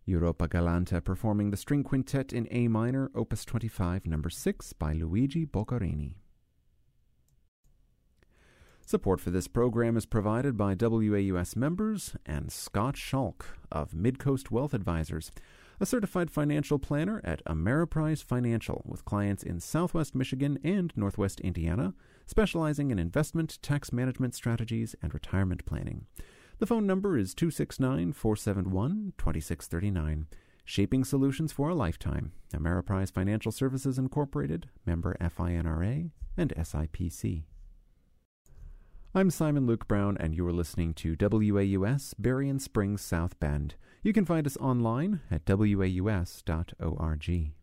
Europa Galante performing the String Quintet in A minor, Opus 25, number 6 by Luigi Boccherini. Support for this program is provided by WAUS members and Scott Schalk of Midcoast Wealth Advisors, a certified financial planner at Ameriprise Financial with clients in Southwest Michigan and Northwest Indiana, specializing in investment, tax management strategies, and retirement planning. The phone number is 269-471-2639. Shaping solutions for a lifetime. Ameriprise Financial Services Incorporated, member FINRA and SIPC. I'm Simon Luke Brown, and you are listening to WAUS Berrien Springs South Bend. You can find us online at waus.org.